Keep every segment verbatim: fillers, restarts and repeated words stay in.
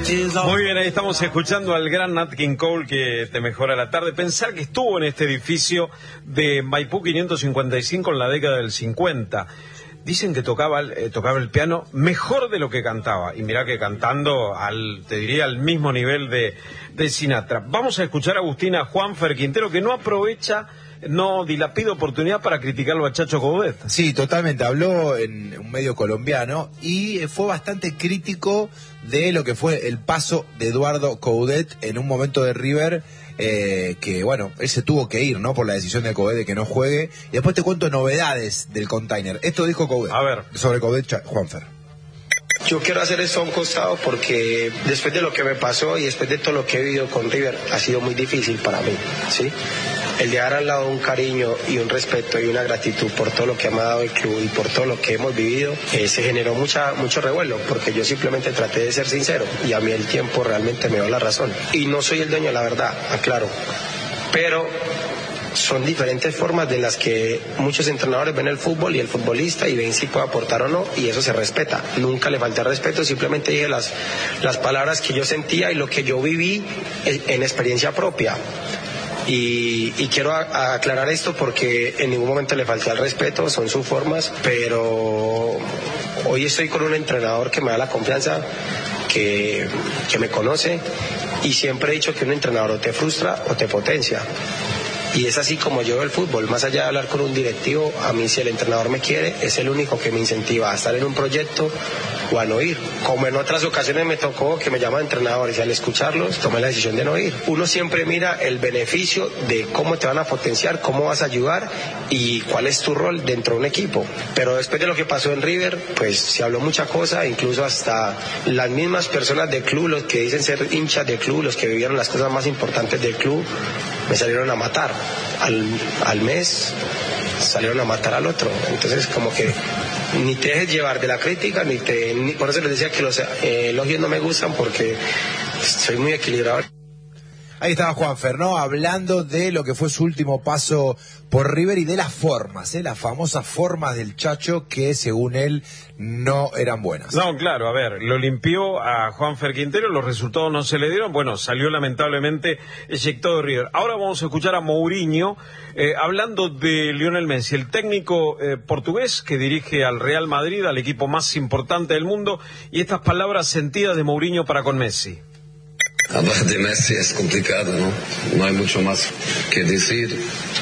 Muy bien, ahí estamos escuchando al gran Nat King Cole, que te mejora la tarde. Pensar que estuvo en este edificio de Maipú quinientos cincuenta y cinco en la década del cincuenta. Dicen que tocaba, eh, tocaba el piano mejor de lo que cantaba. Y mirá que cantando, al, te diría, al mismo nivel de, de Sinatra. Vamos a escuchar a Agustina Juanfer Quintero, que no aprovecha, no dilapida oportunidad para criticarlo a Chacho Coudet. Sí, totalmente. Habló en un medio colombiano y fue bastante crítico de lo que fue el paso de Eduardo Coudet en un momento de River, eh, que bueno, él se tuvo que ir, ¿no? Por la decisión de Coudet de que no juegue. Y después te cuento novedades del container. Esto dijo Coudet. A ver. Sobre Coudet, Juanfer. Yo quiero hacer esto a un costado porque después de lo que me pasó y después de todo lo que he vivido con River, ha sido muy difícil para mí, ¿sí? El dejar al lado un cariño y un respeto y una gratitud por todo lo que me ha dado el club y por todo lo que hemos vivido, eh, se generó mucha, mucho revuelo, porque yo simplemente traté de ser sincero y a mí el tiempo realmente me dio la razón. Y no soy el dueño de la verdad, aclaro, pero son diferentes formas de las que muchos entrenadores ven el fútbol y el futbolista y ven si puede aportar o no, y eso se respeta. Nunca le falté respeto, simplemente dije las, las palabras que yo sentía y lo que yo viví en, en experiencia propia. Y, y quiero a, a aclarar esto porque en ningún momento le falté al respeto, son sus formas, pero hoy estoy con un entrenador que me da la confianza, que, que me conoce, y siempre he dicho que un entrenador o te frustra o te potencia. Y es así como yo veo el fútbol, más allá de hablar con un directivo, a mí si el entrenador me quiere, es el único que me incentiva a estar en un proyecto o a no ir. Como en otras ocasiones me tocó que me llaman entrenadores y al escucharlos tomé la decisión de no ir. Uno siempre mira el beneficio de cómo te van a potenciar, cómo vas a ayudar y cuál es tu rol dentro de un equipo. Pero después de lo que pasó en River, pues se habló mucha cosa, incluso hasta las mismas personas del club, los que dicen ser hinchas del club, los que vivieron las cosas más importantes del club, me salieron a matar. Al, al mes salieron a matar al otro. Entonces como que ni te dejes llevar de la crítica, ni te ni, por eso les decía que los eh, elogios no me gustan, porque soy muy equilibrado. Ahí estaba Juanfer, ¿no? Hablando de lo que fue su último paso por River y de las formas, ¿eh? Las famosas formas del Chacho que, según él, no eran buenas. No, claro, a ver, lo limpió a Juanfer Quintero, los resultados no se le dieron, bueno, salió lamentablemente eyectado de River. Ahora vamos a escuchar a Mourinho, eh, hablando de Lionel Messi, el técnico eh, portugués que dirige al Real Madrid, al equipo más importante del mundo, y estas palabras sentidas de Mourinho para con Messi. Hablar de Messi es complicado, ¿no? No hay mucho más que decir,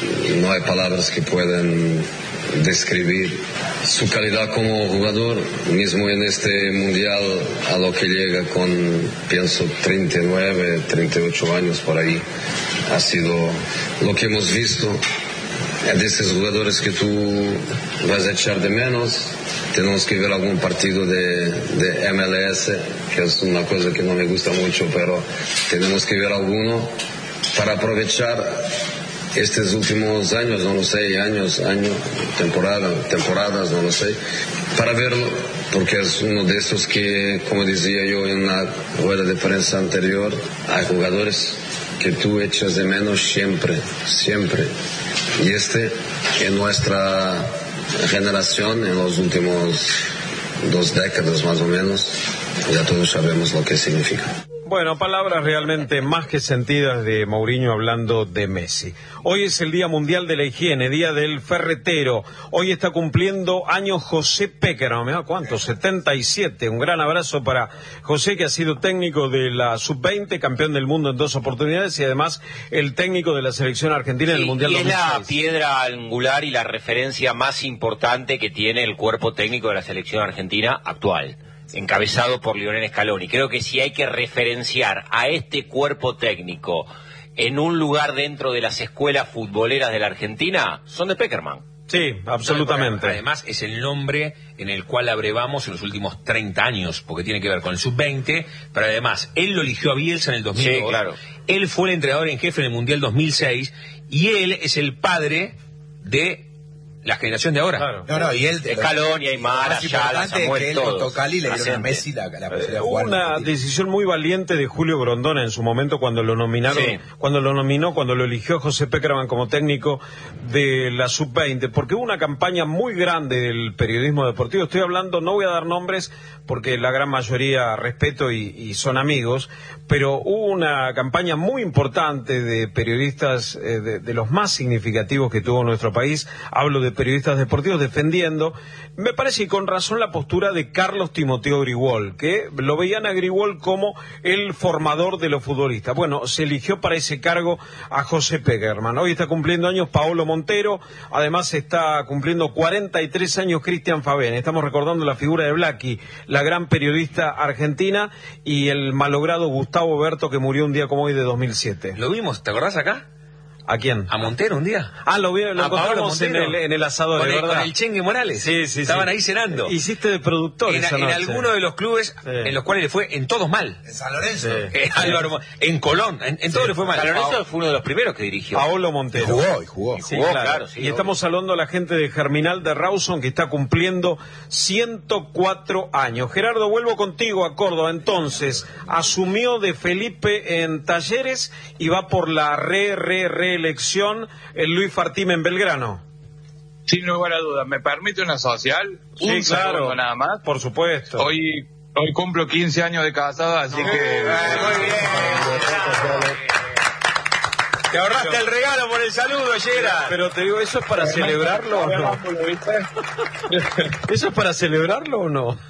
no hay palabras que puedan describir su calidad como jugador, mismo en este mundial a lo que llega con, pienso, treinta y nueve, treinta y ocho años por ahí. Ha sido lo que hemos visto, es de esos jugadores que tú vas a echar de menos. Tenemos que ver algún partido de, de M L S, que es una cosa que no me gusta mucho, pero tenemos que ver alguno para aprovechar estos últimos años, no lo sé, años, años, temporada, temporadas, no lo sé, para verlo, porque es uno de esos que, como decía yo en la rueda de prensa anterior, hay jugadores que tú echas de menos siempre, siempre. Y este, en nuestra generación, en los últimos dos décadas más o menos, ya todos sabemos lo que significa. Bueno, palabras realmente más que sentidas de Mourinho hablando de Messi. Hoy es el Día Mundial de la Higiene, Día del Ferretero. Hoy está cumpliendo años José Peckerman, ¿me da cuánto? setenta y siete. Un gran abrazo para José, que ha sido técnico de la sub veinte, campeón del mundo en dos oportunidades y además el técnico de la selección argentina sí, en el Mundial y dos mil seis. Es la piedra angular y la referencia más importante que tiene el cuerpo técnico de la selección argentina actual, encabezado por Lionel Scaloni. Creo que si hay que referenciar a este cuerpo técnico en un lugar dentro de las escuelas futboleras de la Argentina, son de Peckerman. Sí, absolutamente. Además, es el nombre en el cual abrevamos en los últimos treinta años, porque tiene que ver con el sub veinte, pero además, él lo eligió a Bielsa en el dos mil dos. Sí, claro. Él fue el entrenador en jefe en el Mundial dos mil seis, y él es el padre de la generación de ahora. Claro. No, no, y él... Scaloni, Aymar, Lo más Ayala, importante es Samuel, que él todos. con Tocali le dieron a Trascendente. Messi la, la posibilidad de Hubo jugar. una en el decisión muy valiente de Julio Grondona en su momento cuando lo nominaron, Sí. cuando lo nominó, cuando lo eligió a José Peckerman como técnico de la sub veinte, porque hubo una campaña muy grande del periodismo deportivo. Estoy hablando, no voy a dar nombres porque la gran mayoría respeto y, y son amigos, pero hubo una campaña muy importante de periodistas eh, de, de los más significativos que tuvo nuestro país. Hablo de periodistas deportivos defendiendo, me parece, y con razón, la postura de Carlos Timoteo Grigol, que lo veían a Grigol como el formador de los futbolistas. Bueno, se eligió para ese cargo a José Peckerman. Hoy está cumpliendo años Paolo Montero, además está cumpliendo cuarenta y tres años Cristian Favén. Estamos recordando la figura de Blackie, la gran periodista argentina, y el malogrado Gustavo Berto, que murió un día como hoy de dos mil siete. ¿Lo vimos, te acordás acá? ¿A quién? A Montero un día. Ah, lo, vi, lo A encontramos Paolo en Montero. el, en el asador, Con de el, verdad. con el Chengue Morales. Sí, sí, Estaban sí. ahí cenando. Hiciste de productor En, esa en noche. alguno de los clubes Sí. en los cuales le fue en todos mal. En San Lorenzo. Sí. Eh, Álvaro Mo- en Colón, en, en todo le fue mal. San Lorenzo fue uno de los primeros que dirigió. Paolo Y Montero. jugó, y jugó. Sí, Jugó, claro. claro, sí, y estamos hablando a la gente de Germinal de Rawson, que está cumpliendo ciento cuatro años. Gerardo, vuelvo contigo a Córdoba. Entonces, asumió de Felipe en Talleres y va por la re, re, reelección el Luis Fartime en Belgrano. Sin lugar a dudas. ¿Me permite una social? Sí, Un claro. segundo nada más. Por supuesto. Hoy, hoy cumplo quince años de casado, así que... Muy bien. Te ahorraste el regalo por el saludo, Gerard. Pero te digo, ¿eso es para celebrarlo o no? ¿Eso es para celebrarlo o no?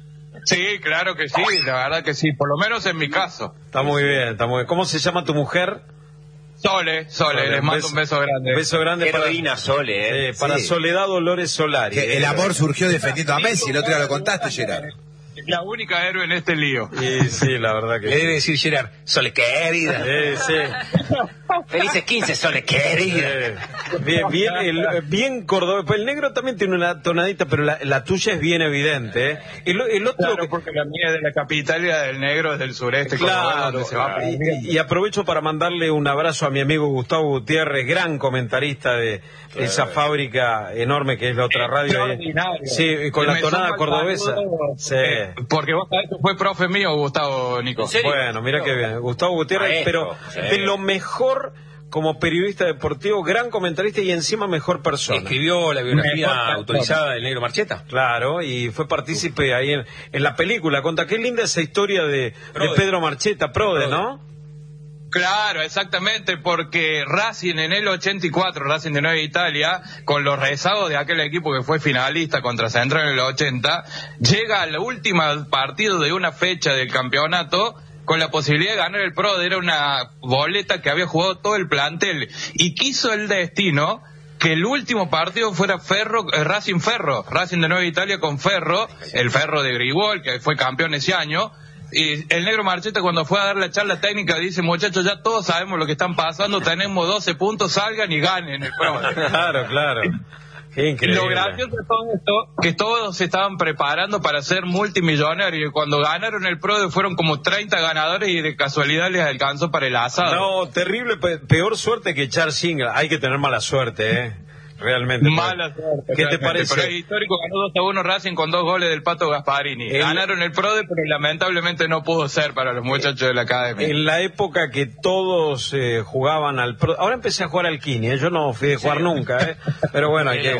Sí, claro que sí, la verdad que sí, por lo menos en mi caso. Está muy bien, está muy bien. ¿Cómo se llama tu mujer? Sole, Sole, Sole, les un mando beso- un beso grande. Un beso grande para, Heroína Sole, ¿eh? eh, para Sí. Soledad Dolores Solari. Que el amor surgió defendiendo a Messi, el otro día lo contaste, Gerard. La única héroe en este lío. Y sí, la verdad que Le debe decir Gerard, Sole querida. Eh, sí. Felices quince, Sole, querida. Eh, bien, bien, el, bien cordobés. Pues el negro también tiene una tonadita, pero la, la tuya es bien evidente. ¿eh? El, el otro Claro, que- porque la mía es de la capital y la del negro es del sureste. Claro, cordobés, donde se va perdiendo. y, y aprovecho para mandarle un abrazo a mi amigo Gustavo Gutiérrez, gran comentarista de esa fábrica enorme que es la otra radio. ahí. Extraordinario. Sí, con Y la me tonada sumo al cordobesa. saludo, Sí. eh, Porque vos sabés que fue profe mío, Gustavo, Nico. ¿En serio? Bueno, mira qué bien. Gustavo Gutiérrez, Maestro, pero sí. de lo mejor como periodista deportivo, gran comentarista y encima mejor persona. Escribió la biografía Mejor autorizada del negro Marcheta. Claro, y fue partícipe ahí en, en la película. Conta, qué linda esa historia de, de Prode. Pedro Marcheta, Prode, Prode. ¿no? Claro, exactamente, porque Racing en el ochenta y cuatro, Racing de Nueva Italia, con los rezagos de aquel equipo que fue finalista contra Central en el ochenta, llega al último partido de una fecha del campeonato con la posibilidad de ganar el Prode. Era una boleta que había jugado todo el plantel, y quiso el destino que el último partido fuera Ferro, eh, Racing Ferro, Racing de Nueva Italia con Ferro, el Ferro de Grigol, que fue campeón ese año. Y el negro Marcheta, cuando fue a dar la charla técnica, dice: muchachos, ya todos sabemos lo que están pasando, tenemos doce puntos, salgan y ganen el Prode. Claro, claro. Qué increíble. Lo gracioso de todo esto, que todos se estaban preparando para ser multimillonarios, y cuando ganaron el Prode fueron como treinta ganadores y de casualidad les alcanzó para el asado. No, terrible, pe- peor suerte que echar single. Hay que tener mala suerte, ¿eh? Realmente. Mala suerte. ¿Qué te realmente. parece? Pero es histórico, ganó dos a uno Racing con dos goles del Pato Gasparini. El- Ganaron el Prode, pero lamentablemente no pudo ser para los muchachos de la academia. En la época que todos eh, jugaban al pro... Ahora empecé a jugar al Kini, ¿eh? Yo no fui de jugar nunca, ¿eh? Pero bueno, hay que...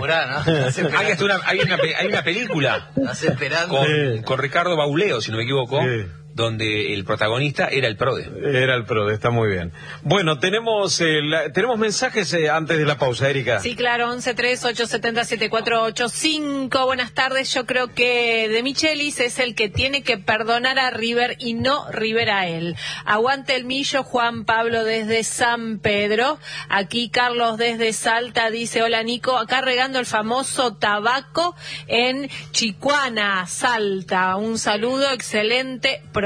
Hay, hasta una, hay, una, pe- hay una película con, Sí. con Ricardo Bauleo, si no me equivoco, Sí. donde el protagonista era el Prode. Era el pro, está muy bien. Bueno, tenemos eh, la- tenemos mensajes eh, antes de la pausa, Erika. Sí, claro, once tres ocho siete cero siete cuatro ocho cinco. Buenas tardes. Yo creo que De Michelis es el que tiene que perdonar a River y no River a él. Aguante el millo, Juan Pablo desde San Pedro. Aquí Carlos desde Salta dice: hola Nico, acá regando el famoso tabaco en Chicuana, Salta. Un saludo, excelente programa.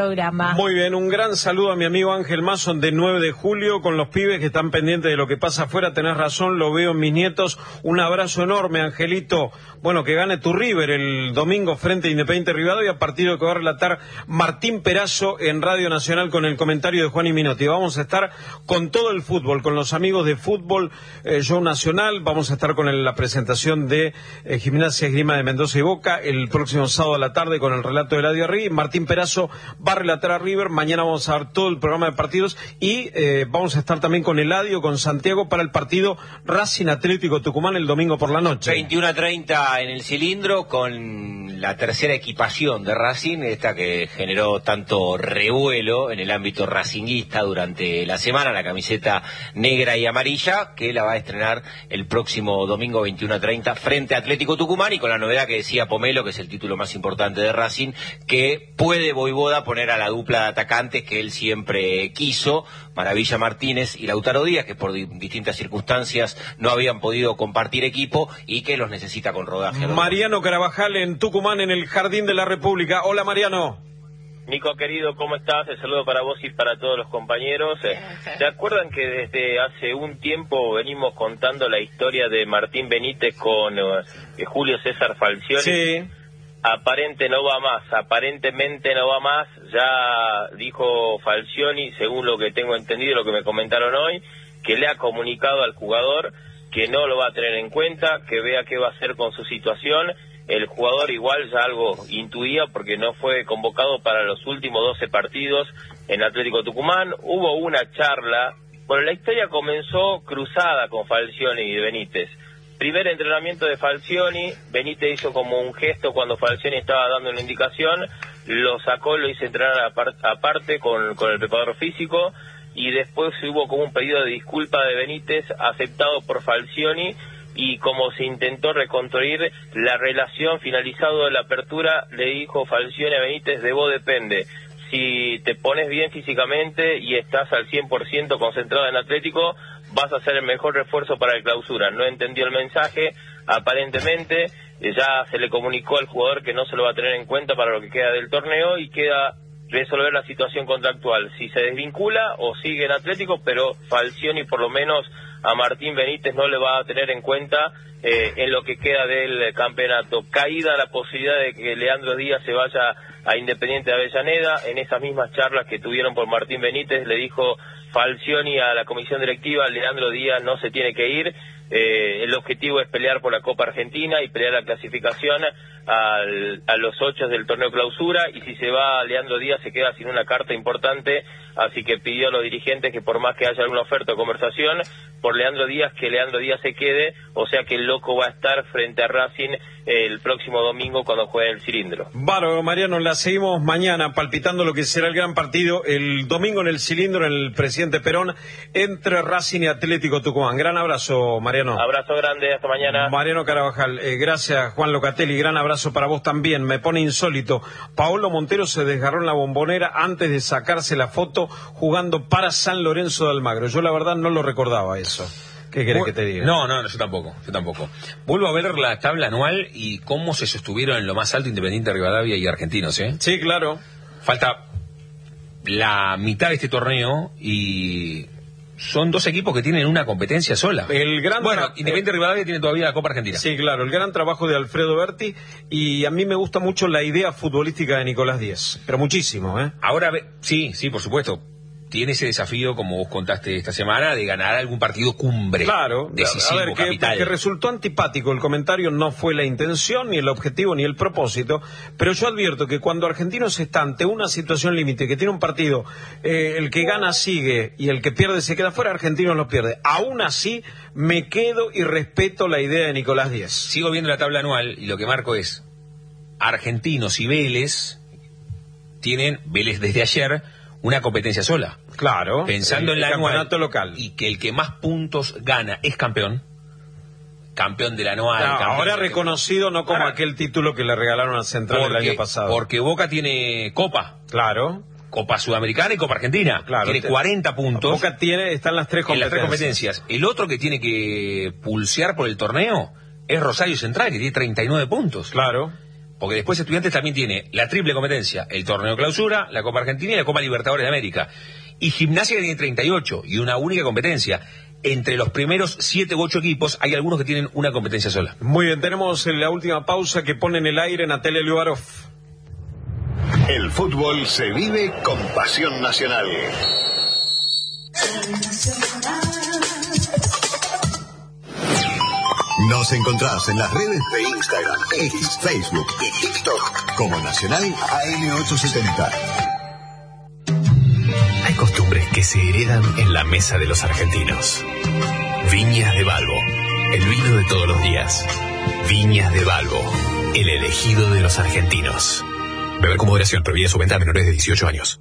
programa. Muy bien, un gran saludo a mi amigo Ángel Mason de nueve de julio con los pibes que están pendientes de lo que pasa afuera. Tenés razón, lo veo en mis nietos. Un abrazo enorme, Angelito. Bueno, que gane tu River el domingo frente a Independiente Rivadavia, partido que va a relatar Martín Perazo en Radio Nacional con el comentario de Juan y Minotti. Vamos a estar con todo el fútbol, con los amigos de Fútbol eh, Show Nacional. Vamos a estar con el, la presentación de eh, Gimnasia Esgrima de Mendoza y Boca el próximo sábado a la tarde con el relato de Eladio Arregui. Martín Perazo va a relatar a River. Mañana vamos a dar todo el programa de partidos y eh, vamos a estar también con Eladio, con Santiago para el partido Racing Atlético Tucumán el domingo por la noche. veintiuno a treinta en el cilindro con la tercera equipación de Racing, esta que generó tanto revuelo en el ámbito racinguista durante la semana, la camiseta negra y amarilla, que la va a estrenar el próximo domingo veintiuno a treinta frente a Atlético Tucumán, y con la novedad que decía Pomelo, que es el título más importante de Racing, que puede Voivoda poner a la dupla de atacantes que él siempre quiso, Maravilla Martínez y Lautaro Díaz, que por di distintas circunstancias no habían podido compartir equipo y que los necesita con rodaje. Mariano Carabajal en Tucumán, en el Jardín de la República. Hola, Mariano. Nico, querido, ¿cómo estás? El saludo para vos y para todos los compañeros. ¿Se acuerdan que desde hace un tiempo venimos contando la historia de Martín Benítez con eh, Julio César Falcioni? Sí. Aparente no va más, aparentemente no va más, ya dijo Falcioni, según lo que tengo entendido, lo que me comentaron hoy, que le ha comunicado al jugador que no lo va a tener en cuenta, que vea qué va a hacer con su situación. El jugador igual ya algo intuía porque no fue convocado para los últimos doce partidos en Atlético Tucumán. Hubo una charla, bueno, la historia comenzó cruzada con Falcioni y Benítez. Primer entrenamiento de Falcioni, Benítez hizo como un gesto cuando Falcioni estaba dando una indicación, lo sacó, lo hizo entrenar aparte con, con el preparador físico, y después hubo como un pedido de disculpa de Benítez aceptado por Falcioni, y como se intentó reconstruir la relación, finalizado la apertura, le dijo Falcioni a Benítez: de vos depende. Si te pones bien físicamente y estás al cien por ciento concentrado en Atlético, vas a ser el mejor refuerzo para el Clausura. No entendió el mensaje, aparentemente ya se le comunicó al jugador que no se lo va a tener en cuenta para lo que queda del torneo, y queda resolver la situación contractual, si se desvincula o sigue en Atlético, pero Falcioni por lo menos a Martín Benítez no le va a tener en cuenta eh, en lo que queda del campeonato. Caída la posibilidad de que Leandro Díaz se vaya a Independiente de Avellaneda. En esas mismas charlas que tuvieron por Martín Benítez, le dijo Falcioni a la comisión directiva: Leandro Díaz no se tiene que ir, eh, el objetivo es pelear por la Copa Argentina y pelear la clasificación al, a los ocho del torneo Clausura, y si se va Leandro Díaz se queda sin una carta importante, así que pidió a los dirigentes que por más que haya alguna oferta o conversación por Leandro Díaz, que Leandro Díaz se quede, o sea que el loco va a estar frente a Racing el próximo domingo cuando juegue el cilindro. Bárbaro, Mariano, la seguimos mañana palpitando lo que será el gran partido el domingo en el cilindro, en el Presidente Perón, entre Racing y Atlético Tucumán. Gran abrazo, Mariano. Abrazo grande, hasta mañana. Mariano Carabajal, eh, gracias Juan Locatelli, gran abrazo para vos también. Me pone insólito, Paolo Montero se desgarró en la Bombonera antes de sacarse la foto jugando para San Lorenzo de Almagro. Yo la verdad no lo recordaba eso. ¿Qué querés que te diga? No, no, yo tampoco, yo tampoco. Vuelvo a ver la tabla anual y cómo se sostuvieron en lo más alto Independiente, Rivadavia y Argentinos, ¿eh? Sí, claro. Falta la mitad de este torneo y son dos equipos que tienen una competencia sola. El gran bueno, Independiente eh, Rivadavia tiene todavía la Copa Argentina. Sí, claro, el gran trabajo de Alfredo Berti, y a mí me gusta mucho la idea futbolística de Nicolás Díez, pero muchísimo, ¿eh? Ahora, sí, sí, por supuesto. Tiene ese desafío, como vos contaste esta semana, de ganar algún partido cumbre. Claro, decisivo, a ver, que, capital. que resultó antipático el comentario, no fue la intención, ni el objetivo, ni el propósito, pero yo advierto que cuando Argentinos está ante una situación límite, que tiene un partido, eh, el que gana sigue y el que pierde se queda fuera, Argentinos lo pierde. Aún así, me quedo y respeto la idea de Nicolás Díez. Sigo viendo la tabla anual y lo que marco es Argentinos y Vélez tienen, Vélez desde ayer, una competencia sola. Claro. Pensando el, en la el anual campeonato local. Y que el que más puntos gana es campeón. Campeón del anual. No, ahora reconocido, no como ahora, aquel título que le regalaron a Central porque, el año pasado. Porque Boca tiene Copa. Claro. Copa Sudamericana y Copa Argentina. Claro. Tiene cuarenta puntos. Boca tiene, están las tres competencias. En las tres competencias. El otro que tiene que pulsear por el torneo es Rosario Central, que tiene treinta y nueve puntos. Claro. porque después Estudiantes también tiene la triple competencia, el torneo clausura, la Copa Argentina y la Copa Libertadores de América. Y Gimnasia que tiene treinta y ocho y una única competencia. Entre los primeros siete u ocho equipos hay algunos que tienen una competencia sola. Muy bien, tenemos la última pausa que pone en el aire Natalia Liubarov. El fútbol se vive con pasión nacional. Nos encontrás en las redes de Instagram, X, Facebook y TikTok como Nacional A M ochocientos setenta. Hay costumbres que se heredan en la mesa de los argentinos. Viñas de Balbo, el vino de todos los días. Viñas de Balbo, el elegido de los argentinos. Beber con moderación, prohibida su venta a menores de dieciocho años.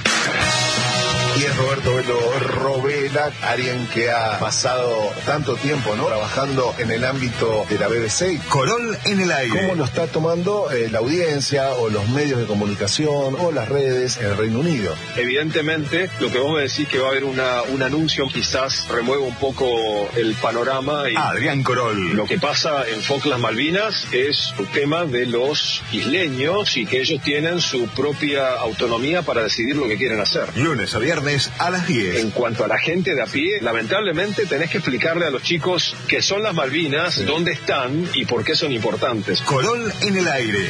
Y es Roberto Velo Robela, alguien que ha pasado tanto tiempo, ¿no?, trabajando en el ámbito de la B B C. Corol en el aire. ¿Cómo lo está tomando eh, la audiencia o los medios de comunicación o las redes en el Reino Unido? Evidentemente, lo que vos me decís que va a haber una, un anuncio quizás remueva un poco el panorama. Y Adrián Corol. Lo que pasa en Falkland Malvinas es un tema de los isleños y que ellos tienen su propia autonomía para decidir lo que quieren hacer. Lunes a viernes a las diez. En cuanto a la gente de a pie, lamentablemente tenés que explicarle a los chicos qué son las Malvinas, sí, dónde están y por qué son importantes. Corol en el aire.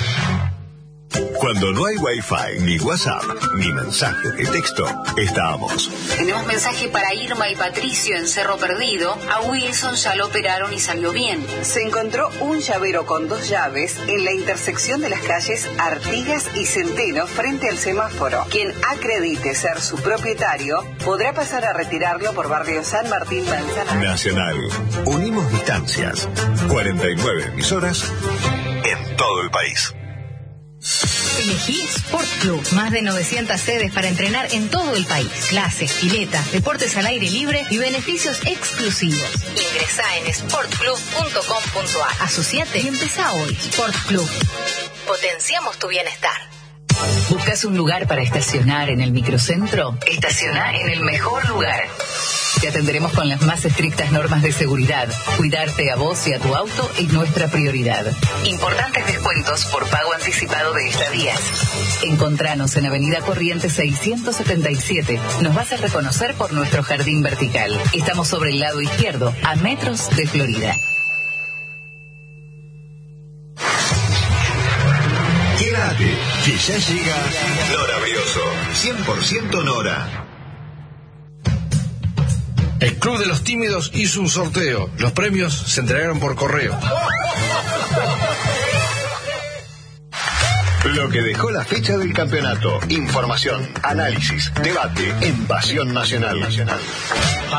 Cuando no hay Wi-Fi, ni WhatsApp, ni mensaje de texto, estábamos. Tenemos mensaje para Irma y Patricio en Cerro Perdido. A Wilson ya lo operaron y salió bien. Se encontró un llavero con dos llaves en la intersección de las calles Artigas y Centeno frente al semáforo. Quien acredite ser su propietario podrá pasar a retirarlo por barrio San Martín Manzanares. Nacional. Unimos distancias. cuarenta y nueve emisoras en todo el país. Elegí Sport Club. Más de novecientas sedes para entrenar en todo el país. Clases, piletas, deportes al aire libre y beneficios exclusivos. Ingresá en sport club punto com punto a r. Asociate y empezá hoy. Sport Club. Potenciamos tu bienestar. ¿Buscas un lugar para estacionar en el microcentro? Estaciona en el mejor lugar. Te atenderemos con las más estrictas normas de seguridad. Cuidarte a vos y a tu auto es nuestra prioridad. Importantes descuentos por pago anticipado de estadías. Encontranos en Avenida Corrientes seiscientos setenta y siete. Nos vas a reconocer por nuestro jardín vertical. Estamos sobre el lado izquierdo, a metros de Florida. Quédate, que ya llega Nora Brioso. cien por ciento Nora. El Club de los Tímidos hizo un sorteo. Los premios se entregaron por correo. Lo que dejó la fecha del campeonato. Información, análisis, debate en Pasión Nacional. Nacional.